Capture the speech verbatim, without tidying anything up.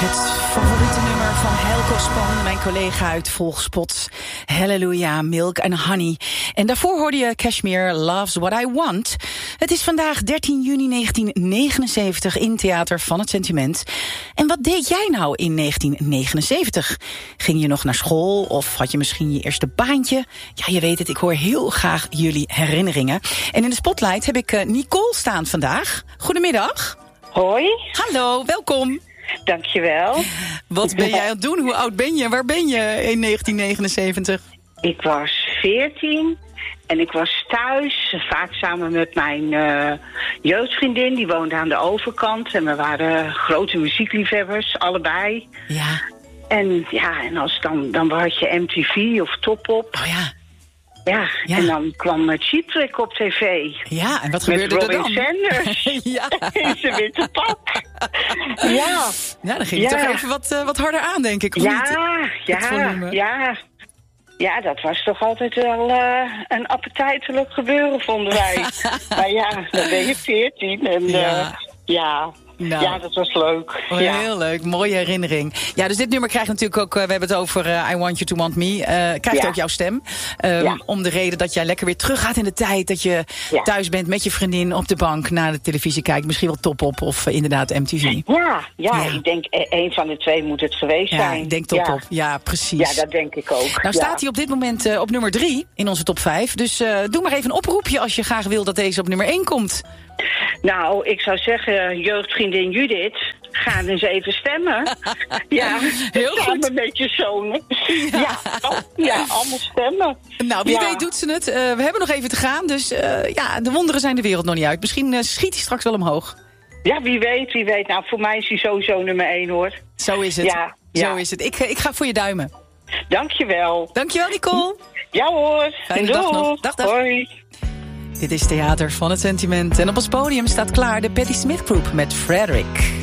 Het favoriete nummer van Helco Span, mijn collega uit Volgspot. Hallelujah, Milk and Honey. En daarvoor hoorde je Kashmir, Love's What I Want. Het is vandaag dertien juni negentien negenenzeventig in Theater van het Sentiment. En wat deed jij nou in negentien negenenzeventig? Ging je nog naar school of had je misschien je eerste baantje? Ja, je weet het, ik hoor heel graag jullie herinneringen. En in de spotlight heb ik uh, Nicole staan vandaag. Goedemiddag. Hoi. Hallo, welkom. Dankjewel. Wat ben jij aan het doen? Hoe oud ben je? Waar ben je in negentien negenenzeventig? Ik was veertien en ik was thuis, vaak samen met mijn uh, jeugdvriendin. Die woonde aan de overkant en we waren grote muziekliefhebbers, allebei. Ja. En ja, en als dan, dan had je M T V of Top Op. Oh ja. Ja, ja, en dan kwam uh, Cheap Trick op tv. Ja, en wat gebeurde met er dan? Robin Sanders. Ja. In zijn witte pak. Ja. Ja, dan ging je ja. toch even wat, uh, wat harder aan, denk ik. Of ja, niet? ja, ja. Ja, dat was toch altijd wel uh, een appetijtelijk gebeuren, vonden wij. Maar ja, dan ben je veertien en uh, Ja. ja... Nou, ja, dat was leuk. oh, ja. Heel leuk, mooie herinnering. Ja, dus dit nummer krijgt natuurlijk ook, uh, we hebben het over uh, I Want You To Want Me, uh, krijgt Ja. ook jouw stem. Um, Ja. Om de reden dat jij lekker weer teruggaat in de tijd, dat je Ja. thuis bent met je vriendin op de bank, naar de televisie kijkt, misschien wel Top Op of uh, inderdaad M T V. Ja, ja, Ja. ik denk e- een van de twee moet het geweest Ja, zijn. ik denk Top ja. Op. Ja, precies. Ja, dat denk ik ook. Nou ja. staat hij op dit moment uh, op nummer drie in onze top vijf. Dus uh, doe maar even een oproepje als je graag wil dat deze op nummer één komt. Nou, ik zou zeggen, jeugdvriendin Judith, ga eens even stemmen. Ja, Heel samen goed. met je zonen. Ja, ja, oh, ja allemaal stemmen. Nou, wie Ja. weet doet ze het. Uh, we hebben nog even te gaan, dus uh, ja, de wonderen zijn de wereld nog niet uit. Misschien uh, schiet hij straks wel omhoog. Ja, wie weet, wie weet. Nou, voor mij is hij sowieso nummer één, hoor. Zo is het. Ja, Zo ja. is het. Ik, ik ga voor je duimen. Dankjewel. Dankjewel, Nicole. Ja hoor. Fijne dag nog. Dag, dag. Hoi. Dit is Theater van het Sentiment. En op ons podium staat klaar de Patti Smith Group met Frederick.